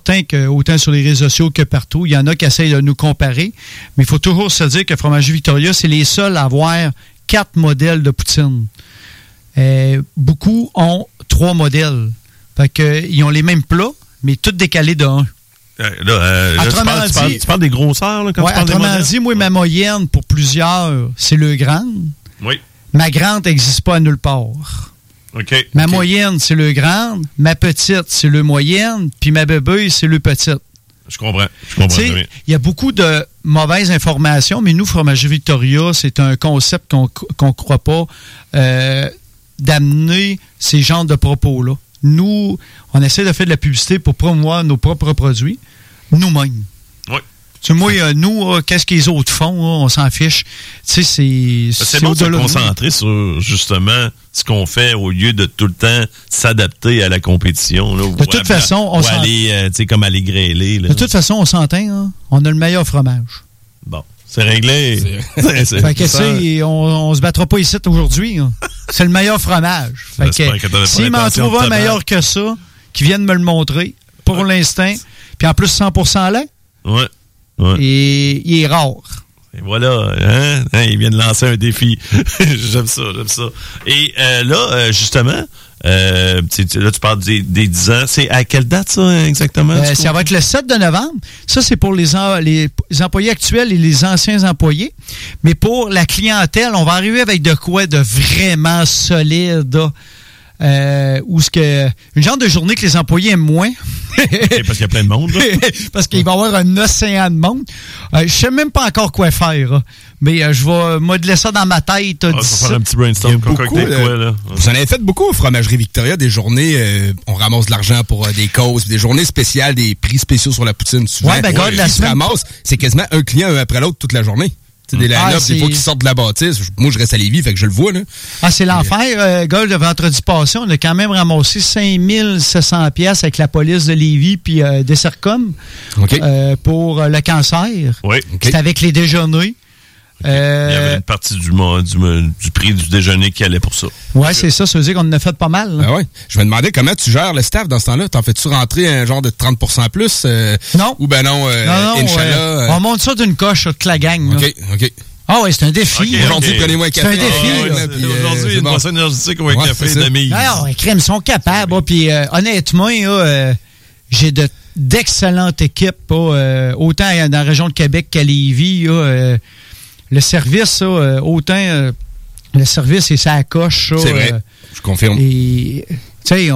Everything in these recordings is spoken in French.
certain que, autant sur les réseaux sociaux que partout, il y en a qui essayent de nous comparer. Mais il faut toujours se dire que Fromagerie Victoria, c'est les seuls à avoir 4 modèles de poutine. Beaucoup ont 3 modèles. Fait que, ils ont les mêmes plats, mais tous décalés de 1. Tu parles des grosseurs, là, quand tu parles des modèles? Autrement dit, moi, ma moyenne pour plusieurs, c'est le grande. Oui. Ma grande n'existe pas à nulle part. OK. Ma moyenne, c'est le grande. Ma petite, c'est le moyenne. Puis ma bébé, c'est le petite. Je comprends. Il y a beaucoup de mauvaises informations, mais nous, Fromagerie Victoria, c'est un concept qu'on ne croit pas d'amener ces genres de propos-là. Nous, on essaie de faire de la publicité pour promouvoir nos propres produits, nous-mêmes. Oui. Tu sais, moi, nous, qu'est-ce que les autres font, là, on s'en fiche. Tu sais, c'est bon de se concentrer sur, justement, ce qu'on fait au lieu de tout le temps s'adapter à la compétition. Là, de toute façon, on s'entend. Aller, comme aller grêler. Là. De toute façon, on s'entend. Hein? On a le meilleur fromage. Bon, c'est réglé. Fait que, on se battra pas ici aujourd'hui. Hein? C'est le meilleur fromage. Fait que, s'il m'en trouve un meilleur que ça, qui vienne me le montrer, pour l'instant, puis en plus 100% lait, et il est rare. Et voilà, il vient de lancer un défi. J'aime ça. Et là, justement, là, tu parles des 10 ans. C'est à quelle date, ça, exactement? Ça va être le 7 de novembre. Ça, c'est pour les employés actuels et les anciens employés. Mais pour la clientèle, on va arriver avec de quoi de vraiment solide, ou une genre de journée que les employés aiment moins. Parce qu'il y a plein de monde, là. Parce qu'il va y avoir un océan de monde. Je sais même pas encore quoi faire, là. Mais je vais modeler ça dans ma tête. On va faire un petit brainstorm. Vous en avez fait beaucoup, Fromagerie Victoria, des journées, on ramasse de l'argent pour des causes, des journées spéciales, des prix spéciaux sur la poutine. Souvent, la semaine ramasse, c'est quasiment un client un après l'autre toute la journée. Des line-up, des fois qu'ils sortent de la bâtisse. Moi, je reste à Lévis, fait que je le vois, là. C'est l'enfer. Le vendredi passé, on a quand même ramassé 5700 pièces avec la police de Lévis puis des Sercom pour le cancer. Oui. C'était avec les déjeuners. Il y avait une partie du prix du déjeuner qui allait pour ça. Oui, c'est ça. Ça veut dire qu'on en a fait pas mal. Ah ouais. Je me demandais comment tu gères le staff dans ce temps-là. T'en fais-tu rentrer un genre de 30% plus? Non. Ou ben non, Inch'Allah. On monte ça d'une coche, toute la gang. OK. Ah oui, c'est un défi. Aujourd'hui, prenez-moi un café. C'est un défi. Aujourd'hui, une boisson énergétique ou un café d'amis. Non, crème, ils sont capables. Puis honnêtement, j'ai d'excellentes équipes. Autant dans la région de Québec qu'à Lévis. Le service, autant le service et ça coche. C'est vrai, je confirme. Et tu sais,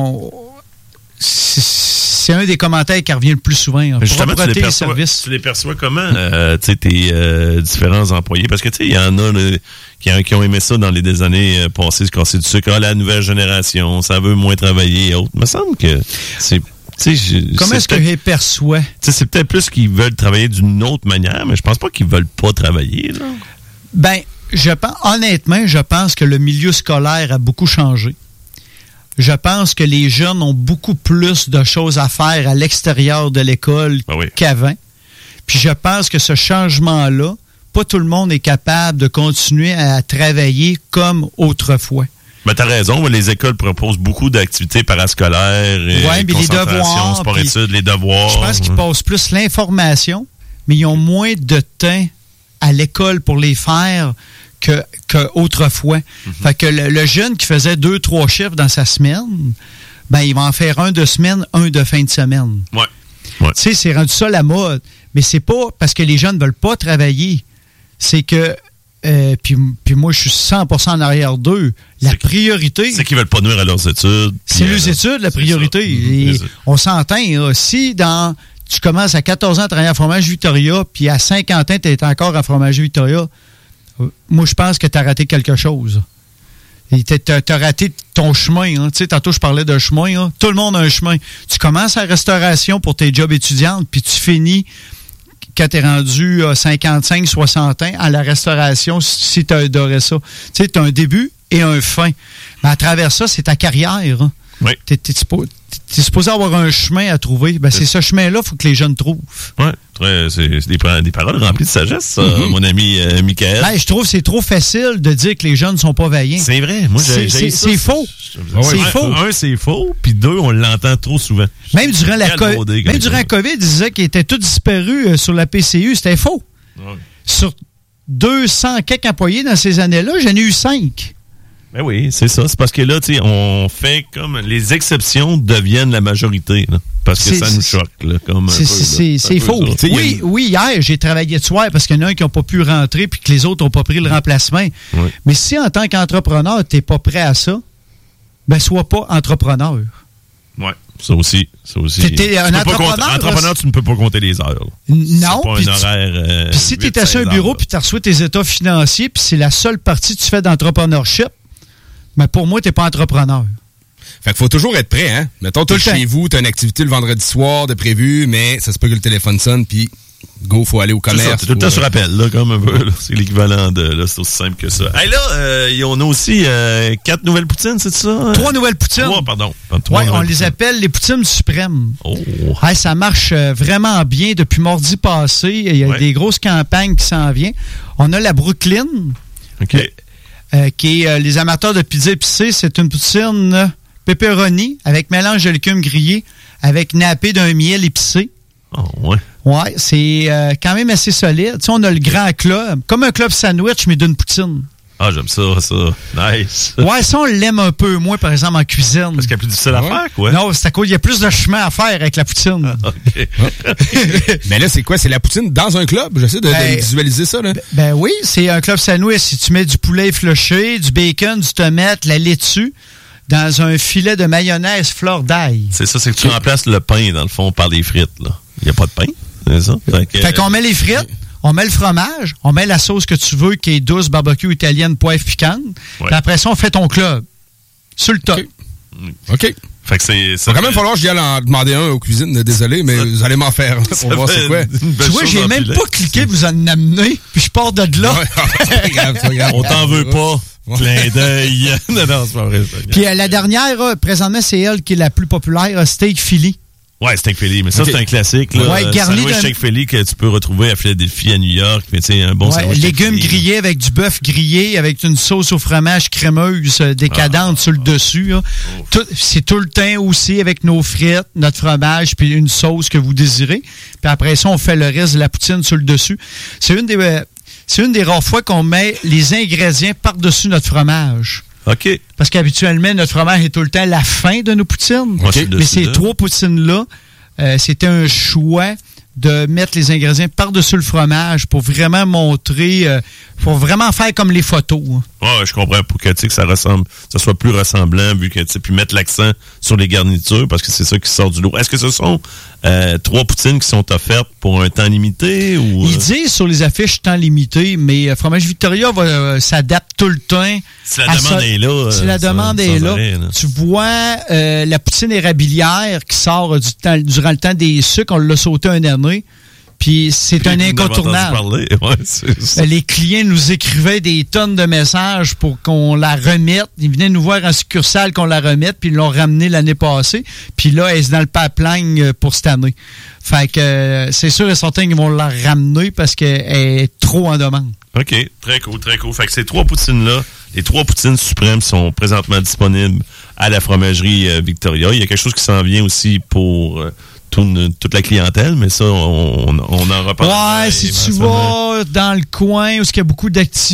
c'est un des commentaires qui revient le plus souvent. Justement, tu les perçois comment, tes différents employés? Parce que tu sais, il y en a qui ont aimé ça dans les années passées, se casser du sucre. La nouvelle génération, ça veut moins travailler et autres. Il me semble que c'est... Comment est-ce que je les perçois? C'est peut-être plus qu'ils veulent travailler d'une autre manière, mais je pense pas qu'ils veulent pas travailler. Là. Ben, honnêtement, je pense que le milieu scolaire a beaucoup changé. Je pense que les jeunes ont beaucoup plus de choses à faire à l'extérieur de l'école qu'avant. Puis je pense que ce changement-là, pas tout le monde est capable de continuer à travailler comme autrefois. Ben, t'as raison, les écoles proposent beaucoup d'activités parascolaires et mais les devoirs, sport-études, les devoirs. Je pense qu'ils passent plus l'information, mais ils ont moins de temps à l'école pour les faire qu'autrefois. Fait que le jeune qui faisait 2-3 chiffres dans sa semaine, ben il va en faire un de semaine, un de fin de semaine. Ouais. Tu sais, c'est rendu ça la mode. Mais c'est pas parce que les jeunes veulent pas travailler. C'est que puis moi, je suis 100% en arrière d'eux. La priorité... C'est qu'ils veulent pas nuire à leurs études. C'est leurs études, la priorité. Et on s'entend, si tu commences à 14 ans à travailler à Fromagerie Victoria, puis à 50 ans, tu es encore à Fromagerie Victoria, moi, je pense que tu as raté quelque chose. Tu as raté ton chemin. Hein. Tu sais, tantôt, je parlais d'un chemin. Hein. Tout le monde a un chemin. Tu commences à la restauration pour tes jobs étudiantes, puis tu finis... quand t'es rendu 55, 60 ans, à la restauration, si t'as adoré ça. Tu sais, t'as un début et un fin. Mais à travers ça, c'est ta carrière. Hein. Oui. T'es supposé avoir un chemin à trouver. Ben, c'est ce chemin-là, il faut que les jeunes trouvent. Oui, c'est des paroles remplies de sagesse, ça, mon ami Michael. Ben, je trouve que c'est trop facile de dire que les jeunes ne sont pas vaillants. C'est vrai. Moi, c'est faux. C'est faux. Un, c'est faux. Puis deux, on l'entend trop souvent. Même durant la COVID, ils disaient qu'ils étaient tous disparus sur la PCU. C'était faux. Ouais. Sur 200 quelques employés dans ces années-là, j'en ai eu 5. Ben oui, c'est ça. C'est parce que là, tu sais, on fait comme les exceptions deviennent la majorité, là, parce que ça nous choque, là, comme c'est faux. Oui, hier, j'ai travaillé de soir parce qu'il y en a un qui n'a pas pu rentrer puis que les autres n'ont pas pris le remplacement. Oui. Mais si en tant qu'entrepreneur, tu n'es pas prêt à ça, ben sois pas entrepreneur. Oui, ça aussi. Entrepreneur, tu ne peux pas compter les heures. Non. C'est pas un horaire. Puis si tu es assis à un bureau puis tu reçois tes états financiers puis c'est la seule partie que tu fais d'entrepreneurship, mais pour moi, tu n'es pas entrepreneur. Fait qu'il faut toujours être prêt, hein? Mettons, tu es chez vous, tu as une activité le vendredi soir de prévu, mais ça se peut que le téléphone sonne, puis faut aller au commerce. C'est tout le temps sur appel, là, comme un peu. C'est l'équivalent de... Là, c'est aussi simple que ça. Hey, là, on a aussi 4 nouvelles poutines, c'est ça? 3 nouvelles poutines. 3, pardon. Oui, on les appelle les poutines suprêmes. Oh. Hey, ça marche vraiment bien depuis mardi passé. Il y a des grosses campagnes qui s'en viennent. On a la Brooklyn. OK. Qui est les amateurs de pizza épicée. C'est une poutine pepperoni avec mélange de légumes grillés avec nappé d'un miel épicé. Oh, ouais. Ouais, c'est quand même assez solide. Tu sais, on a le grand club, comme un club sandwich, mais d'une poutine. Ah, j'aime ça. Nice. Ouais, ça, on l'aime un peu moins, par exemple, en cuisine. Parce qu'il y a plus difficile à faire, quoi. Non, c'est à cause, il y a plus de chemin à faire avec la poutine. OK. Mais là, c'est quoi? C'est la poutine dans un club? J'essaie de visualiser ça, là. Ben oui, c'est un club sandwich. Si tu mets du poulet effiloché, du bacon, du tomate, la laitue, dans un filet de mayonnaise fleur d'ail. C'est ça, c'est que tu remplaces le pain, dans le fond, par des frites, là. Il n'y a pas de pain, c'est ça? Fait qu'on met les frites. On met le fromage, on met la sauce que tu veux, qui est douce, barbecue, italienne, poivre piquante. Ouais. Puis après ça, on fait ton club. Sur le top. OK. Fait que c'est... Ça va quand même falloir que j'y aille en demander un aux cuisines. Désolé, mais vous allez m'en faire pour voir c'est quoi. Tu vois, j'ai même pas cliqué, vous en amener, puis je pars de là. Ouais, grave, on t'en veut pas. Clin d'œil. Non, c'est pas vrai. Puis la dernière, présentement, c'est elle qui est la plus populaire, Steak Philly. Ouais, steak Philly, mais ça, c'est un classique. Là. Ouais, garni sandwich steak Philly que tu peux retrouver à Philadelphie, à New York. Mais tu sais, un bon sandwich légumes grillés avec du bœuf grillé, avec une sauce au fromage crémeuse décadente sur le dessus. C'est tout le temps aussi avec nos frites, notre fromage, puis une sauce que vous désirez. Puis après ça, on fait le reste de la poutine sur le dessus. C'est une des rares fois qu'on met les ingrédients par-dessus notre fromage. OK. Parce qu'habituellement, notre fromage est tout le temps la fin de nos poutines. Okay. Mais ces 3 poutines-là, c'était un choix de mettre les ingrédients par-dessus le fromage pour vraiment montrer, pour vraiment faire comme les photos. Ouais, je comprends, pour que ça soit plus ressemblant, vu que puis mettre l'accent sur les garnitures, parce que c'est ça qui sort du lot. Est-ce que ce sont 3 poutines qui sont offertes pour un temps limité ou Ils disent sur les affiches temps limité, mais Fromage Victoria s'adapte tout le temps. Si la demande est là. Si la demande est là. Tu vois la poutine érablière qui sort durant le temps des sucres, on l'a sauté une année. Puis c'est un incontournable. Ouais, les clients nous écrivaient des tonnes de messages pour qu'on la remette. Ils venaient nous voir en succursale qu'on la remette, puis ils l'ont ramenée l'année passée. Puis là, elle est dans le pipeline pour cette année. Fait que c'est sûr et certain qu'ils vont la ramener parce qu'elle est trop en demande. OK, très cool, très cool. Fait que ces 3 poutines-là, les 3 poutines suprêmes sont présentement disponibles à la fromagerie Victoria. Il y a quelque chose qui s'en vient aussi pour... toute la clientèle, mais ça, on en reparlera. Ouais, si tu vas dans le coin où il y a beaucoup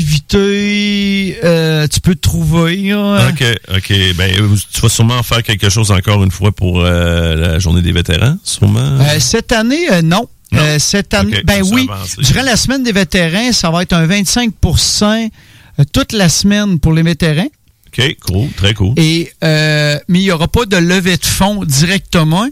d'activités, tu peux te trouver. OK. Ben, tu vas sûrement faire quelque chose encore une fois pour la journée des vétérans, sûrement? Cette année, non. Cette année, oui. Durant la semaine des vétérans, ça va être un 25% toute la semaine pour les vétérans. OK, cool, très cool. Et, mais il n'y aura pas de levée de fonds directement.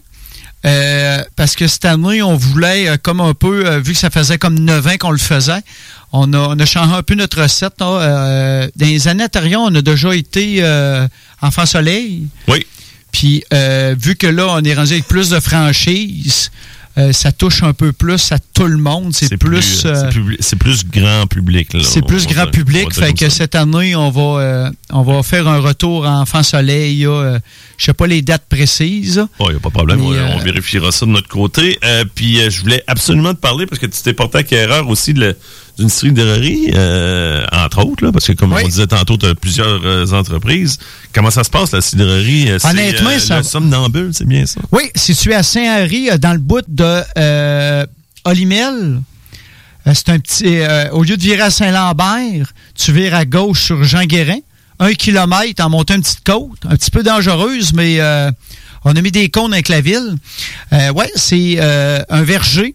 Parce que cette année, on voulait comme un peu, vu que ça faisait comme 9 ans qu'on le faisait, on a changé un peu notre recette. Dans les années antérieures, on a déjà été Enfant Soleil. Oui. Puis, vu que là, on est rendu avec plus de franchises, ça touche un peu plus à tout le monde. C'est plus grand public. Là, c'est plus grand public. Fait que cette année, on va faire un retour à Enfant Soleil. Je sais pas les dates précises. Il n'y a pas de problème. On vérifiera ça de notre côté. Puis je voulais absolument te parler parce que tu t'es porté à erreur aussi d'une cidrerie, entre autres, là, parce que comme on disait tantôt, tu as plusieurs entreprises. Comment ça se passe, la cidrerie? Honnêtement, le Somnambule, c'est bien ça? Oui, situé à Saint-Henri, dans le bout de Olimel. C'est un petit... au lieu de virer à Saint-Lambert, tu vires à gauche sur Jean-Guérin. 1 kilomètre en montant une petite côte. Un petit peu dangereuse, mais on a mis des cônes avec la ville. C'est un verger.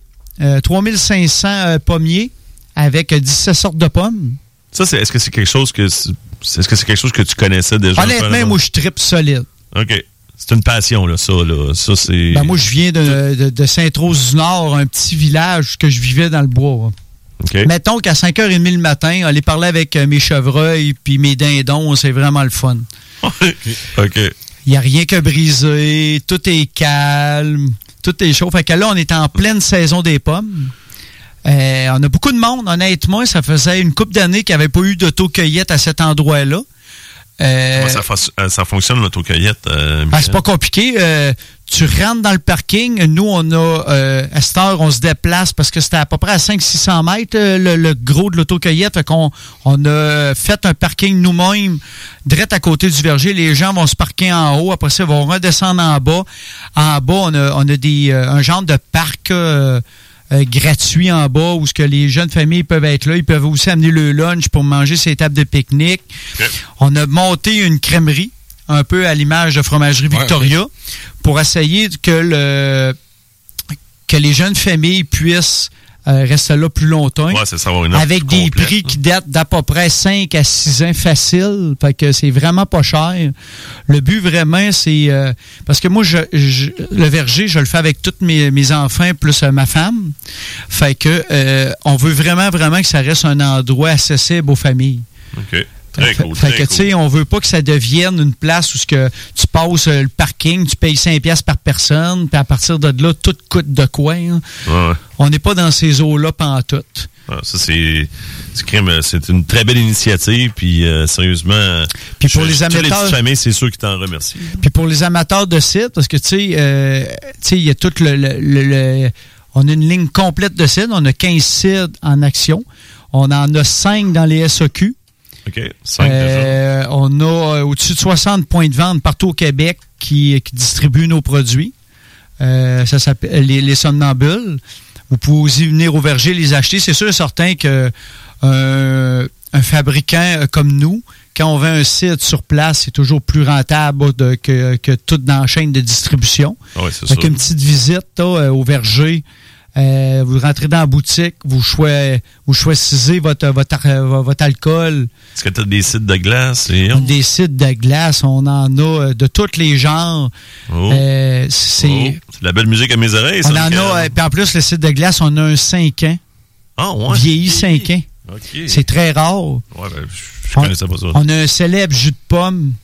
3500 pommiers avec 17 sortes de pommes. Ça, est-ce que c'est quelque chose que tu connaissais déjà? Honnêtement, moi, je tripe solide. OK. C'est une passion, là, ça. Ça, c'est... moi, je viens de Sainte-Rose-du-Nord, un petit village que je vivais dans le bois. Okay. Mettons qu'à 5h30 le matin, aller parler avec mes chevreuils puis mes dindons, c'est vraiment le fun. OK. Il n'y a rien que briser, tout est calme, tout est chaud. Fait que là, on est en pleine saison des pommes. On a beaucoup de monde, honnêtement. Ça faisait une couple d'années qu'il n'y avait pas eu d'autocueillette à cet endroit-là. Comment ça fonctionne, l'autocueillette? C'est pas compliqué. Tu rentres dans le parking. Nous, on a, à cette heure, on se déplace parce que c'était à peu près à 500-600 mètres, le gros de l'autocueillette. Fait qu'on a fait un parking nous-mêmes, direct à côté du verger. Les gens vont se parquer en haut. Après ça, ils vont redescendre en bas. En bas, on a un genre de parc gratuit en bas où ce que les jeunes familles peuvent être là. Ils peuvent aussi amener le lunch pour manger ces tables de pique-nique. Okay. On a monté une crèmerie, un peu à l'image de Fromagerie Victoria, pour essayer que les jeunes familles puissent rester là plus longtemps. C'est ça, une avec des prix qui datent d'à peu près 5 à 6 ans facile. Fait que c'est vraiment pas cher. Le but vraiment, c'est... parce que moi, le verger, je le fais avec tous mes enfants plus ma femme. Fait que on veut vraiment, vraiment que ça reste un endroit accessible aux familles. OK. Très cool. Fait que, tu sais, on veut pas que ça devienne une place où tu passes le parking, tu payes 5$ par personne, puis à partir de là, tout coûte de quoi. Hein. On n'est pas dans ces eaux-là pantoute. Ça, c'est une très belle initiative, puis sérieusement, puis pour les amateurs, toutes les petites familles, c'est sûr qu'ils t'en remercient. Puis pour les amateurs de cidre, parce que, tu sais, il y a tout on a une ligne complète de cidre, on a 15 cidres en action, on en a 5 dans les SAQ. OK, 5 déjà. On a au-dessus de 60 points de vente partout au Québec qui distribuent nos produits. Ça s'appelle les somnambules. Vous pouvez aussi venir au verger les acheter. C'est sûr et certain que un fabricant comme nous, quand on vend un cidre sur place, c'est toujours plus rentable que tout dans la chaîne de distribution. Oui, c'est ça. Donc, une petite visite au verger. Vous rentrez dans la boutique, vous choisissez votre alcool. Est-ce que tu as des cidres de glace? Des cidres de glace, on en a de tous les genres. C'est de la belle musique à mes oreilles. On en a, puis en plus, le cidre de glace, on a un 5 ans. Ah, ouais. Vieilli 5 ans. Okay. C'est très rare. Ouais, je connaissais pas ça. On a un célèbre jus de pomme.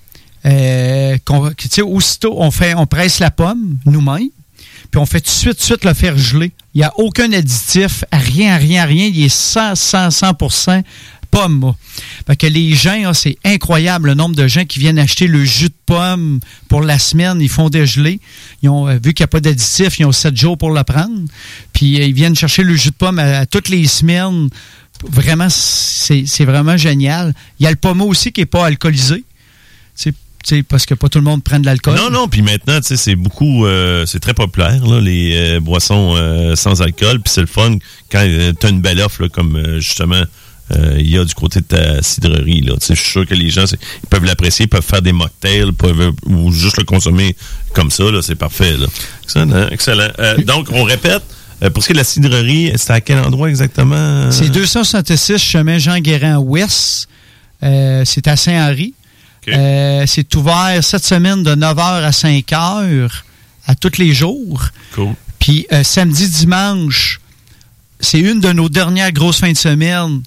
Tu sais, aussitôt, on presse la pomme nous-mêmes. Puis on fait tout de suite le faire geler. Il n'y a aucun additif, rien. Il est 100% pomme. Fait que les gens, c'est incroyable le nombre de gens qui viennent acheter le jus de pomme pour la semaine. Ils font dégeler. Ils ont, vu qu'il n'y a pas d'additif, ils ont 7 jours pour le prendre. Puis ils viennent chercher le jus de pomme à toutes les semaines. Vraiment, c'est vraiment génial. Il y a le pommeau aussi qui n'est pas alcoolisé. T'sais, parce que pas tout le monde prend de l'alcool. Non, puis maintenant, c'est beaucoup, c'est très populaire, là, les boissons sans alcool, puis c'est le fun quand t'as une belle offre, là, comme justement, il y a du côté de ta cidrerie, là. Je suis sûr que les gens, ils peuvent l'apprécier, ils peuvent faire des mocktails, ou juste le consommer comme ça, là, c'est parfait, là. Excellent. Donc, on répète, pour ce qui est de la cidrerie, c'est à quel endroit exactement? C'est 266 chemin Jean-Guérin-Ouest, c'est à Saint-Henri. Okay. C'est ouvert cette semaine de 9h à 5h à tous les jours. Cool. Puis samedi, dimanche, c'est une de nos dernières grosses fins de semaine.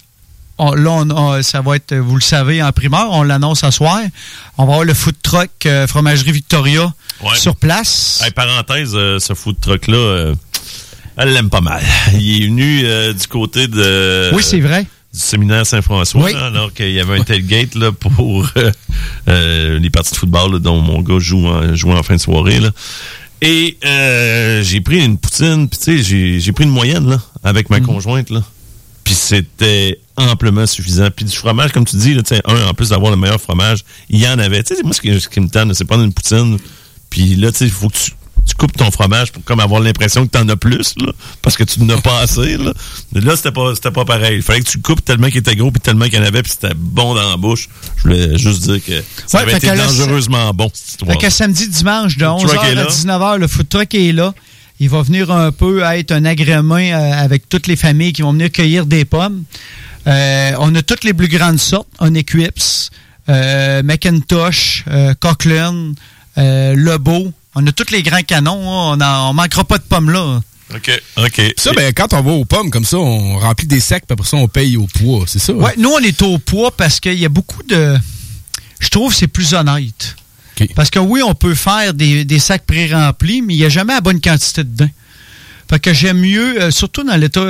Ça va être, vous le savez, en primeur, on l'annonce ce soir. On va avoir le food truck Fromagerie Victoria sur place. Hey, parenthèse, ce food truck-là, Elle l'aime pas mal. Il est venu du côté de... Oui, c'est vrai. Du séminaire Saint-François, oui. Là, alors qu'il y avait un tailgate là, pour les parties de football là, dont mon gars joue en fin de soirée. Là. Et j'ai pris une poutine, puis tu sais, j'ai pris une moyenne là, avec ma conjointe. Là. Puis c'était amplement suffisant. Puis du fromage, comme tu dis, là, en plus d'avoir le meilleur fromage, il y en avait. Tu sais, moi, ce qui me tente, c'est prendre une poutine, puis là, tu sais, il faut que tu coupes ton fromage pour comme avoir l'impression que t'en as plus, là, parce que tu n'en as pas assez, là. Là, c'était pas pareil. Il fallait que tu coupes tellement qu'il était gros, puis tellement qu'il y en avait, puis c'était bon dans la bouche. Je voulais juste dire que ça avait été dangereusement bon, cette histoire. Fait que samedi, dimanche, de 11h à 19h, le food truck est là. Il va venir un peu être un agrément avec toutes les familles qui vont venir cueillir des pommes. On a toutes les plus grandes sortes. On Eclipse, Macintosh, Cochran, Lebeau. On a tous les grands canons. On manquera pas de pommes là. OK. Ça, quand on va aux pommes comme ça, on remplit des sacs, puis après ça, on paye au poids. C'est ça? Oui, nous, on est au poids parce qu'il y a beaucoup de... Je trouve que c'est plus honnête. Okay. Parce que oui, on peut faire des sacs pré-remplis, mais il n'y a jamais la bonne quantité dedans. Fait que j'aime mieux, surtout dans l'état,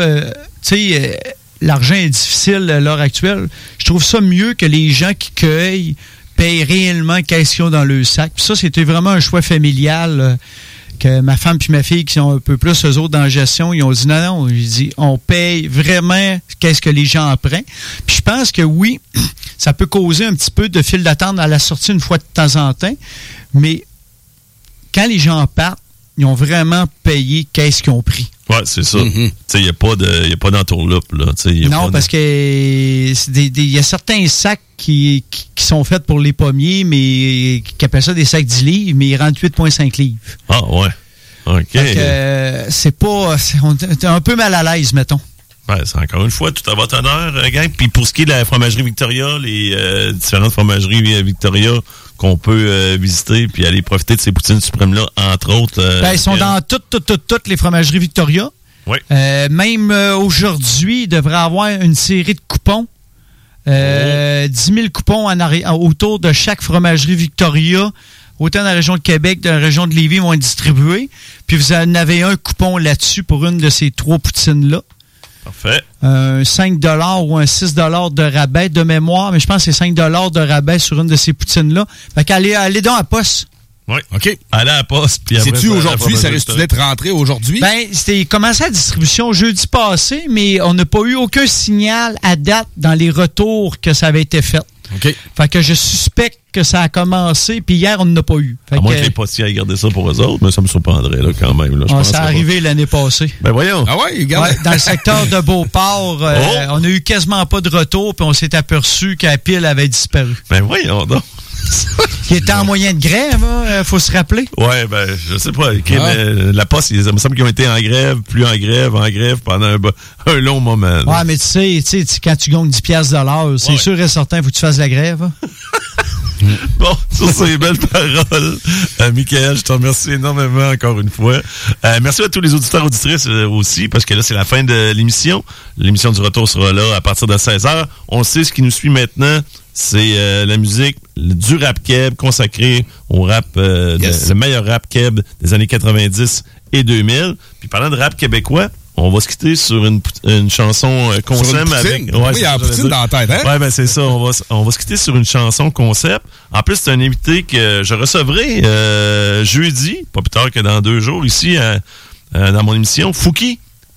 l'argent est difficile à l'heure actuelle, je trouve ça mieux que les gens qui cueillent payent réellement qu'est-ce qu'ils ont dans le sac. Puis ça, c'était vraiment un choix familial que ma femme puis ma fille, qui sont un peu plus eux autres dans la gestion, ils ont dit non, ils dit on paye vraiment qu'est-ce que les gens en prennent. Puis je pense que oui, ça peut causer un petit peu de file d'attente à la sortie une fois de temps en temps, mais quand les gens partent, ils ont vraiment payé qu'est-ce qu'ils ont pris. Ouais, c'est ça. Tu sais, il n'y a pas d'entourloupe, là. Non, parce que il y a certains sacs qui sont faits pour les pommiers, mais qui appellent ça des sacs 10 livres, mais ils rendent 8,5 livres. Ah, ouais. OK. Donc, on est un peu mal à l'aise, mettons. Ouais, c'est encore une fois tout à votre honneur, gang. Puis pour ce qui est de la fromagerie Victoria, les différentes fromageries Victoria qu'on peut visiter puis aller profiter de ces poutines suprêmes-là, entre autres. Ils sont dans toutes les fromageries Victoria. Oui. Même aujourd'hui, il devrait avoir une série de coupons. 10 000 coupons autour de chaque fromagerie Victoria. Autant dans la région de Québec, dans la région de Lévis, vont être distribués. Puis vous en avez un coupon là-dessus pour une de ces 3 poutines-là. Parfait. Un 5 $ ou un 6 $ de rabais de mémoire, mais je pense que c'est 5 $ de rabais sur une de ces poutines-là. Fait qu'allez donc à la poste. Oui. OK. Allez à la poste. C'est-tu aujourd'hui? Ça risque d'être rentré aujourd'hui? C'était commencé la distribution jeudi passé, mais on n'a pas eu aucun signal à date dans les retours que ça avait été fait. OK. Fait que je suspecte que ça a commencé, puis hier, on n'en a pas eu. Fait à moins que les postiers aient gardé ça pour eux autres, mais ça me surprendrait là, quand même. Là, ça a arrivé l'année passée. Ben voyons. Ah ouais, regarde. Dans le secteur de Beauport, on a eu quasiment pas de retour, puis on s'est aperçu que la pile avait disparu. Ben voyons donc. Qui était en moyen de grève, faut se rappeler. Ouais, je sais pas. Mais la Poste, il me semble qu'ils ont été en grève pendant un long moment. Là. Ouais, mais tu sais, quand tu gagnes 10$ de l'heure, c'est sûr et certain, faut que tu fasses la grève. Bon, sur ces belles paroles, Michael, je te remercie énormément encore une fois. Merci à tous les auditeurs et auditrices aussi, parce que là, c'est la fin de l'émission. L'émission du retour sera là à partir de 16h. On sait ce qui nous suit maintenant. C'est la musique du rap keb consacrée au rap, le meilleur rap keb des années 90 et 2000. Puis parlant de rap québécois, on va se quitter sur une chanson concept avec... Ouais, il y a la poutine dans la tête, hein? Ouais, c'est ça. On va se quitter sur une chanson concept. En plus, c'est un invité que je recevrai jeudi, pas plus tard que dans 2 jours, ici, dans mon émission, Fouki.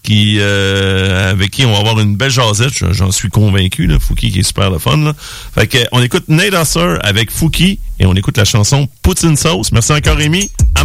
Avec qui on va avoir une belle jasette, j'en suis convaincu, là. Fouki qui est super le fun, là. Fait que, on écoute Nate Husser avec Fouki et on écoute la chanson Poutine Sauce. Merci encore, Rémi. À